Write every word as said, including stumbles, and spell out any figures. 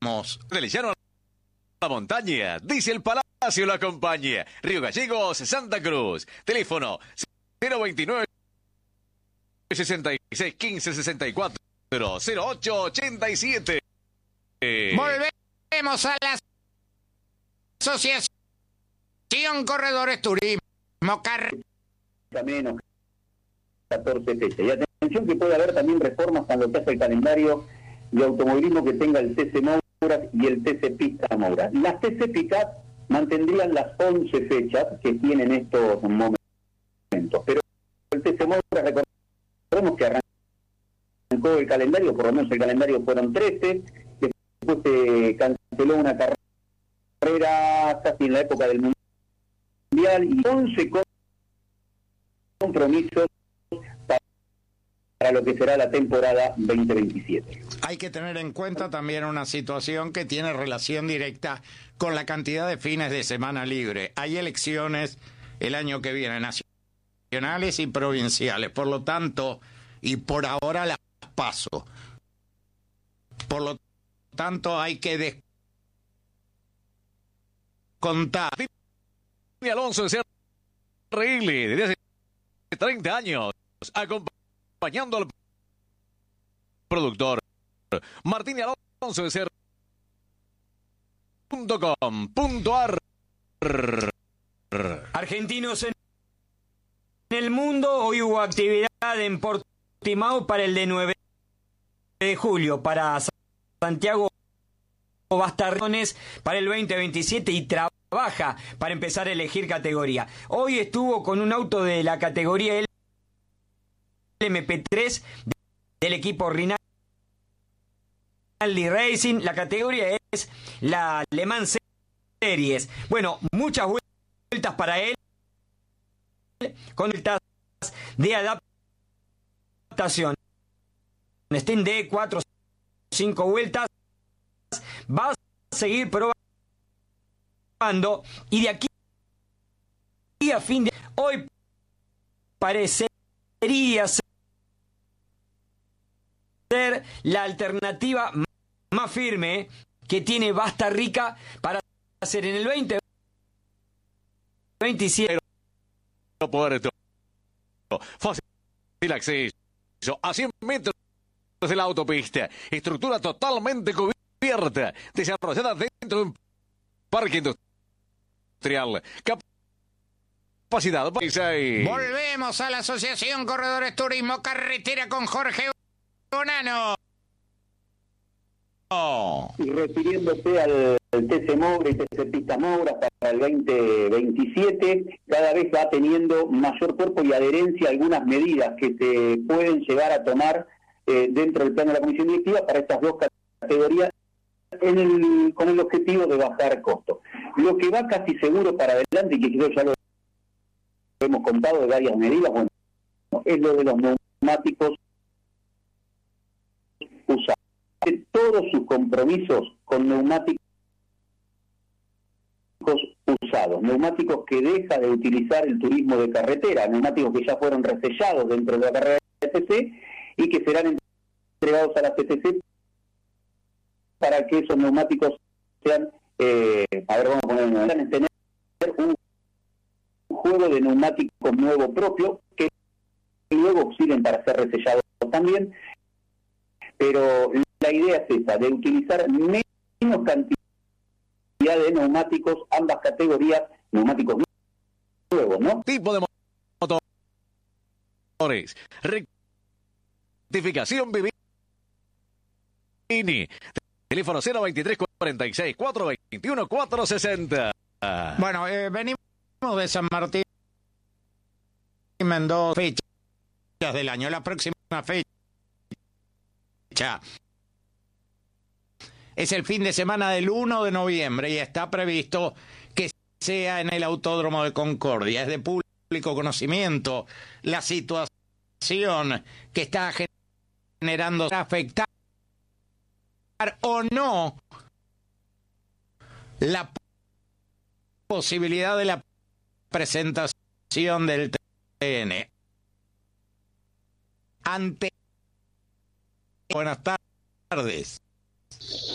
Deliciano a la montaña, dice el Palacio lo acompaña. Río Gallegos, Santa Cruz. Teléfono cero veintinueve, sesenta y seis, quince, sesenta y cuatro, cero ocho ochenta y siete. Volvemos a la Asociación Corredores Turismo Car... menos catorce fechas. Y atención que puede haber también reformas en lo que hace el calendario de automovilismo que tenga el T C Mouras y el T C Pista Mouras. Las T C Pickup mantendrían las once fechas que tienen estos momentos, pero el T C Mouras, recordemos que arrancó el calendario, por lo menos el calendario fueron trece, después se canceló una carrera casi en la época del Mundial y once compromisos para lo que será la temporada veinte veintisiete. Hay que tener en cuenta también una situación que tiene relación directa con la cantidad de fines de semana libre. Hay elecciones el año que viene, nacionales y provinciales. Por lo tanto, y por ahora las paso. Por lo tanto, hay que descontar. Y Alonso en C R L desde hace treinta años, acompañando al productor Martín Alonso de C R punto com punto ar. Argentinos en el mundo, hoy hubo actividad en Portimao para el de nueve de julio, para Santiago Bastardones para el veinte veintisiete y trabaja para empezar a elegir categoría. Hoy estuvo con un auto de la categoría L M P tres del equipo Rinaldi Racing. La categoría es la Le Mans Series. Bueno, muchas vueltas para él, con vueltas de adaptación. Estén de cuatro o cinco vueltas. Va a seguir probando y de aquí a fin de hoy parecería ser la alternativa más firme que tiene Basta Rica para hacer en el veinte veintisiete. Puerto fácil acceso a cien metros de la autopista, estructura totalmente cubierta, desarrollada dentro de un parque industrial. Capacidad. Volvemos a la Asociación Corredores Turismo Carretera con Jorge Bonano. Y refiriéndose al, al T C Moura y T C Pista Moura para el veinte veintisiete, cada vez va teniendo mayor cuerpo y adherencia a algunas medidas que se pueden llegar a tomar eh, dentro del plano de la comisión directiva para estas dos categorías en el, con el objetivo de bajar costos. Lo que va casi seguro para adelante, y que creo ya lo hemos contado de varias medidas, bueno, es lo de los neumáticos usados. Todos sus compromisos con neumáticos usados, neumáticos que deja de utilizar el turismo de carretera, neumáticos que ya fueron resellados dentro de la carrera de T C y que serán entregados a la C T C para que esos neumáticos sean, eh, a ver, vamos a poner en tener un juego de neumáticos nuevo propio que luego sirven para ser resellados también, pero la idea es esa, de utilizar menos cantidad de neumáticos, ambas categorías, neumáticos nuevos, ¿no? Tipo de motores. Rectificación Vivini. Teléfono cero veintitrés, cuarenta y seis, cuatrocientos veintiuno, cuatrocientos sesenta. Bueno, eh, venimos de San Martín en dos fechas del año. La próxima fecha es el fin de semana del uno de noviembre y está previsto que sea en el Autódromo de Concordia. Es de público conocimiento la situación que está generando afectar o no la posibilidad de la presentación del T N. Ante Buenas tardes.